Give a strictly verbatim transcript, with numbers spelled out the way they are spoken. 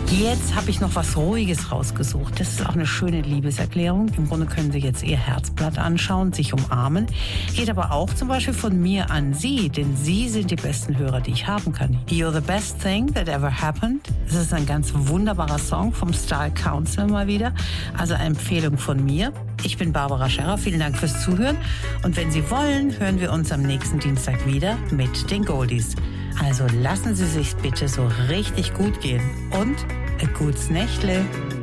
Jetzt habe ich noch was Ruhiges rausgesucht. Das ist auch eine schöne Liebeserklärung. Im Grunde können Sie jetzt Ihr Herzblatt anschauen, sich umarmen. Geht aber auch zum Beispiel von mir an Sie, denn Sie sind die besten Hörer, die ich haben kann. You're the best thing that ever happened. Das ist ein ganz wunderbarer Song vom Style Council mal wieder. Also eine Empfehlung von mir. Ich bin Barbara Scherrer. Vielen Dank fürs Zuhören. Und wenn Sie wollen, hören wir uns am nächsten Dienstag wieder mit den Goldies. Also lassen Sie sich bitte so richtig gut gehen. Und ein gutes Nächtle.